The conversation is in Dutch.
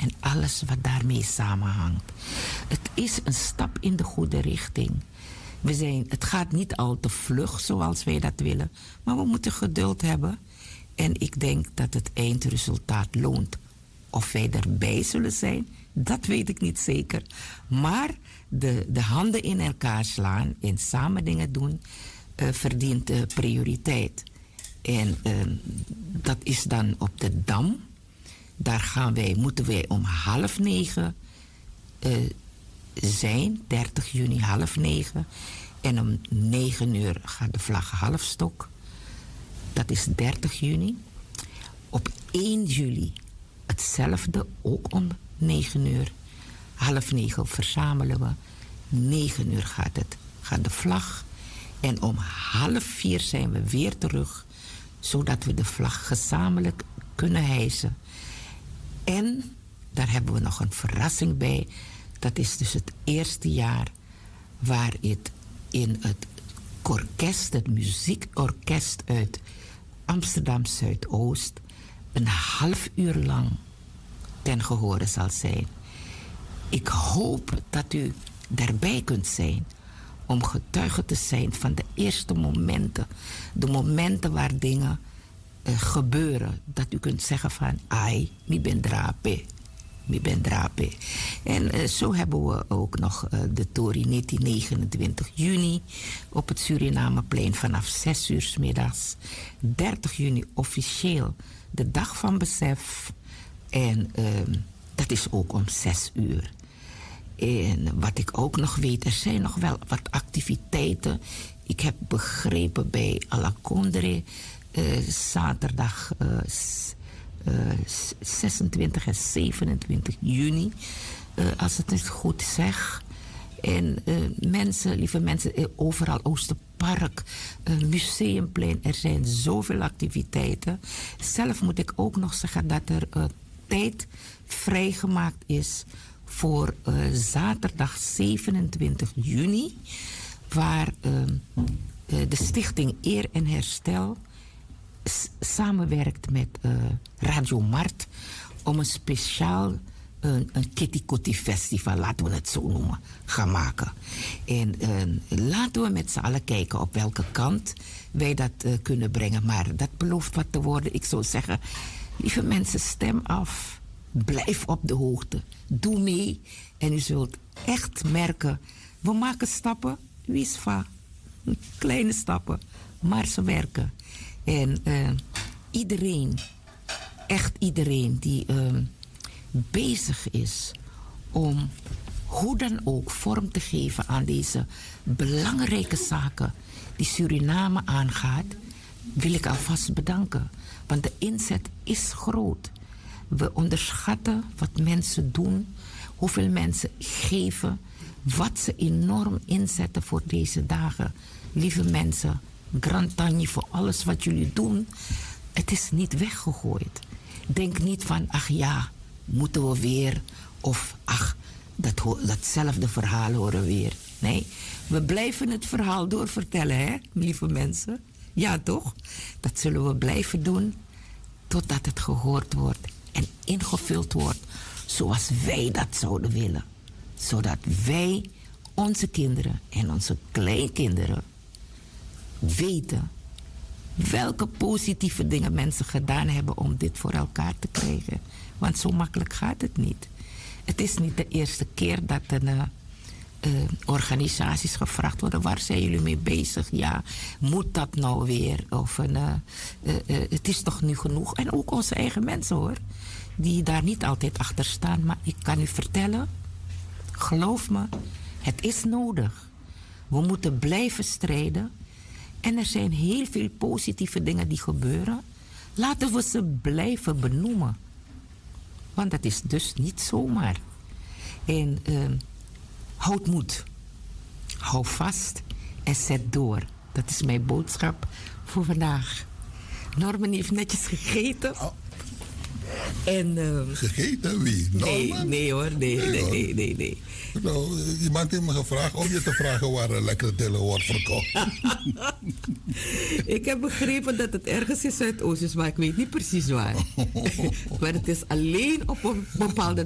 en alles wat daarmee samenhangt. Het is een stap in de goede richting. Het gaat niet al te vlug zoals wij dat willen, maar we moeten geduld hebben. En ik denk dat het eindresultaat loont. Of wij erbij zullen zijn, dat weet ik niet zeker. Maar de handen in elkaar slaan en samen dingen doen, verdient prioriteit. En dat is dan op de Dam. Daar moeten wij om 8:30 zijn, 30 juni 8:30. En om 9:00 gaat de vlag halfstok. Dat is 30 juni. Op 1 juli hetzelfde, ook om 9:00. 8:30 verzamelen we. 9:00 gaat de vlag. En om 3:30 zijn we weer terug, zodat we de vlag gezamenlijk kunnen hijsen. En daar hebben we nog een verrassing bij. Dat is dus het eerste jaar waar het in het orkest, het muziekorkest uit Amsterdam Zuidoost, een half uur lang ten gehore zal zijn. Ik hoop dat u daarbij kunt zijn om getuige te zijn van de eerste momenten. De momenten waar dingen gebeuren. Dat u kunt zeggen van, ai, mi ben drape. Mi ben drape. En zo hebben we ook nog de Toriniti 29 juni op het Surinameplein vanaf 6:00 's middags. 30 juni officieel de dag van besef. En dat is ook om 6:00. En wat ik ook nog weet, er zijn nog wel wat activiteiten. Ik heb begrepen bij Alakondre, zaterdag 26 en 27 juni, als het het goed zeg. En lieve mensen, overal Oosterpark, Museumplein, er zijn zoveel activiteiten. Zelf moet ik ook nog zeggen dat er tijd vrijgemaakt is voor zaterdag 27 juni, waar de Stichting Eer en Herstel samenwerkt met Radio Mart om een speciaal een Kitty Kotti Festival, laten we het zo noemen, gaan maken. En laten we met z'n allen kijken op welke kant wij dat kunnen brengen. Maar dat belooft wat te worden. Ik zou zeggen, lieve mensen, stem af. Blijf op de hoogte. Doe mee. En u zult echt merken, we maken stappen. Wie is va? Kleine stappen. Maar ze werken. En iedereen, echt iedereen die bezig is om hoe dan ook vorm te geven aan deze belangrijke zaken die Suriname aangaat, wil ik alvast bedanken. Want de inzet is groot. We onderschatten wat mensen doen, hoeveel mensen geven, wat ze enorm inzetten voor deze dagen. Lieve mensen, grand tanje voor alles wat jullie doen. Het is niet weggegooid. Denk niet van, ach ja, moeten we weer, of ach, datzelfde verhaal horen we weer. Nee, we blijven het verhaal doorvertellen, hè, lieve mensen. Ja, toch? Dat zullen we blijven doen totdat het gehoord wordt en ingevuld wordt zoals wij dat zouden willen. Zodat wij, onze kinderen en onze kleinkinderen weten welke positieve dingen mensen gedaan hebben om dit voor elkaar te krijgen. Want zo makkelijk gaat het niet. Het is niet de eerste keer dat organisaties gevraagd worden, waar zijn jullie mee bezig? Ja, moet dat nou weer? Of het is toch nu genoeg? En ook onze eigen mensen hoor, die daar niet altijd achter staan. Maar ik kan u vertellen, geloof me, het is nodig. We moeten blijven strijden. En er zijn heel veel positieve dingen die gebeuren. Laten we ze blijven benoemen. Want dat is dus niet zomaar. En houd moed. Hou vast en zet door. Dat is mijn boodschap voor vandaag. Norman heeft netjes gegeten. Oh. En, gegeten? Wie? Norman? Nee hoor, nee. Nou, iemand heeft me gevraagd om je te vragen waar een lekkere tillen wordt verkocht. Ik heb begrepen dat het ergens in Zuidoost is, maar ik weet niet precies waar. Maar het is alleen op een bepaalde